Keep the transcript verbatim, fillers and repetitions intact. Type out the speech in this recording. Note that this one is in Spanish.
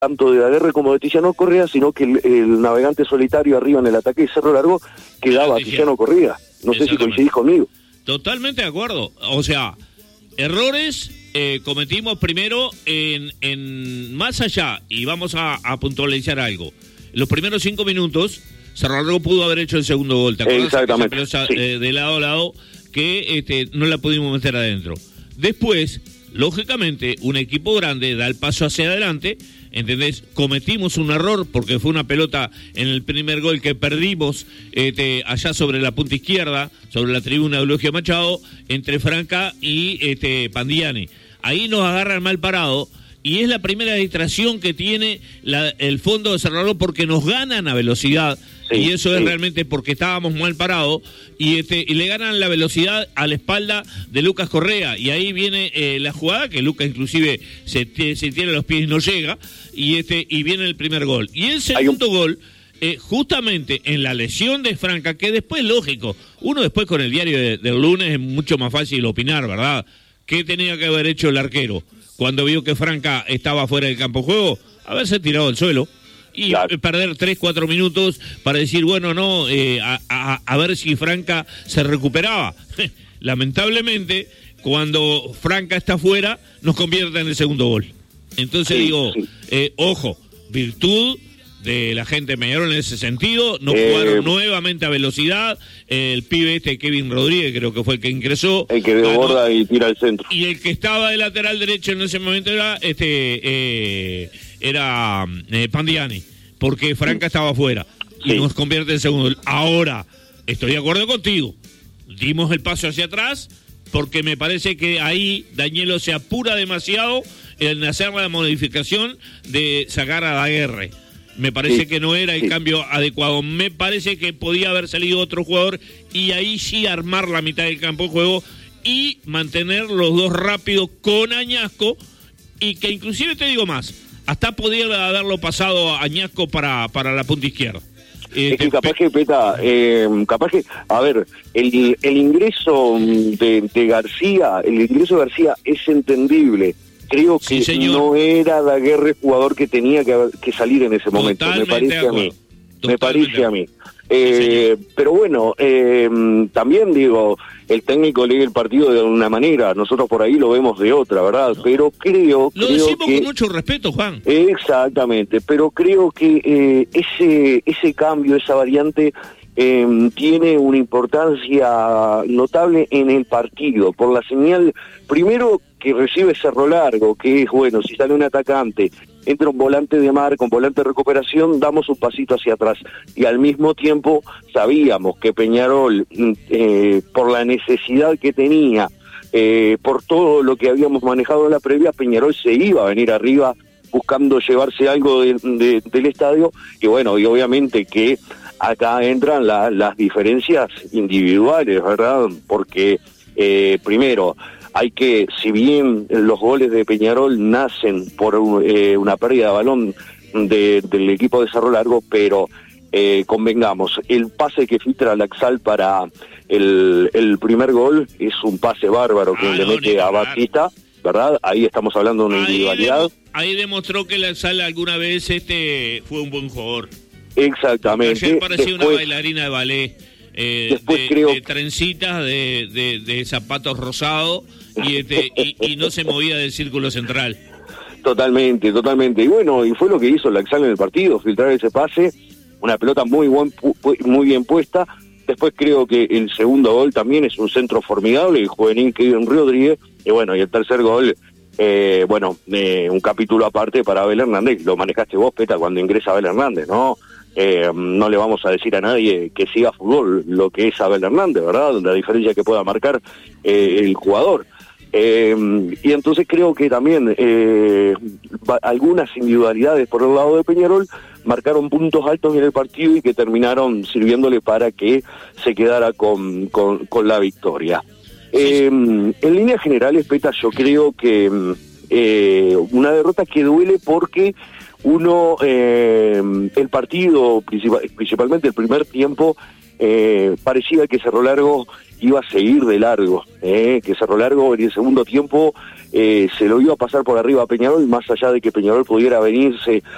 tanto de Daguerre como de Tiziano Correa, sino que el, el navegante solitario arriba en el ataque de Cerro Largo quedaba Tiziano, Tiziano Correa. No sé si coincidís conmigo. Totalmente de acuerdo. O sea, errores eh, cometimos primero en, en más allá, y vamos a, a puntualizar algo. En los primeros cinco minutos, Cerro Largo pudo haber hecho el segundo gol. ¿Te acuerdas? Exactamente. Esa pelota, sí. eh, de lado a lado que este, no la pudimos meter adentro. Después, lógicamente, un equipo grande da el paso hacia adelante. ¿Entendés? Cometimos un error porque fue una pelota en el primer gol que perdimos este, allá sobre la punta izquierda, sobre la tribuna de Eulogio Machado, entre Franca y este, Pandiani. Ahí nos agarran mal parado y es la primera distracción que tiene la, el fondo de Cerro Largo porque nos ganan a velocidad. Sí, y eso sí. es realmente porque estábamos mal parados y, este, y le ganan la velocidad a la espalda de Lucas Correa. Y ahí viene eh, la jugada, que Lucas inclusive se, se tiene los pies y no llega, y, este, y viene el primer gol. Y el segundo un... gol, eh, justamente en la lesión de Franca, que después, lógico, uno después con el diario de, del lunes es mucho más fácil opinar, ¿verdad? ¿Qué tenía que haber hecho el arquero cuando vio que Franca estaba fuera del campo de juego? Haberse tirado al suelo. Y claro. perder tres, cuatro minutos para decir, bueno, no, eh, a, a, a ver si Franca se recuperaba. Lamentablemente, cuando Franca está afuera, nos convierte en el segundo gol. Entonces sí, digo, sí. Eh, ojo, virtud de la gente de Peñarol en ese sentido, no eh, jugaron nuevamente a velocidad, el pibe este Kevin Rodríguez creo que fue el que ingresó. El que desborda y tira al centro. Y el que estaba de lateral derecho en ese momento era este... Eh, era eh, Pandiani, porque Franca sí. estaba afuera y sí. nos convierte en segundo. Ahora, estoy de acuerdo contigo, dimos el paso hacia atrás porque me parece que ahí Danielo se apura demasiado en hacer la modificación de sacar a Daguerre. Me parece sí. que no era el sí. cambio adecuado, me parece que podía haber salido otro jugador y ahí sí armar la mitad del campo de juego y mantener los dos rápidos con Añasco, y que inclusive te digo más, hasta podía haberlo pasado a Añasco para, para la punta izquierda. Eh, es que capaz que, Peta, eh, capaz que, a ver, el, el ingreso de, de García, el ingreso de García es entendible. Creo que sí, no era Daguerre jugador que tenía que, que salir en ese momento, Totalmente me parece a mí. Totalmente. Me parece a mí. Eh, sí, pero bueno, eh, también digo, el técnico lee el partido de una manera, nosotros por ahí lo vemos de otra, ¿verdad? No. Pero creo, Lo creo decimos que, con mucho respeto, Juan. Exactamente, pero creo que eh, ese, ese cambio, esa variante, eh, tiene una importancia notable en el partido, por la señal, primero que recibe Cerro Largo, que es, bueno, si sale un atacante, entra un volante de marca, un volante de recuperación, damos un pasito hacia atrás. Y al mismo tiempo sabíamos que Peñarol, eh, por la necesidad que tenía, eh, por todo lo que habíamos manejado en la previa, Peñarol se iba a venir arriba buscando llevarse algo de, de, del estadio. Y bueno, y obviamente que acá entran la, las diferencias individuales, ¿verdad? Porque, eh, primero, hay que, si bien los goles de Peñarol nacen por eh, una pérdida de balón de, del equipo de Cerro Largo, pero eh, convengamos, el pase que filtra Laxal para el, el primer gol es un pase bárbaro que ah, le no, mete a Batista, ¿verdad? Ahí estamos hablando de una ahí individualidad. De, ahí demostró que Laxal alguna vez este fue un buen jugador. Exactamente. Ayer parecía Después, una bailarina de ballet. Eh, Después de, creo... de trencitas, de, de, de zapatos rosados y, este, y, y no se movía del círculo central. Totalmente, totalmente. Y bueno, y fue lo que hizo Laxal en el partido, filtrar ese pase, una pelota muy buen, muy bien puesta. Después creo que el segundo gol también es un centro formidable, el juvenil Kevin Rodríguez. Y bueno, y el tercer gol, eh, bueno, eh, un capítulo aparte para Abel Hernández. Lo manejaste vos, Peta, cuando ingresa Abel Hernández, ¿no? Eh, no le vamos a decir a nadie que siga fútbol lo que es Abel Hernández, ¿verdad? La diferencia que pueda marcar eh, el jugador. Eh, y entonces creo que también eh, algunas individualidades por el lado de Peñarol marcaron puntos altos en el partido y que terminaron sirviéndole para que se quedara con, con, con la victoria. Eh, en líneas generales, Peta, yo creo que eh, una derrota que duele porque uno, eh, el partido, principal, principalmente el primer tiempo, eh, parecía que Cerro Largo iba a seguir de largo, eh, que Cerro Largo en el segundo tiempo eh, se lo iba a pasar por arriba a Peñarol, más allá de que Peñarol pudiera venirse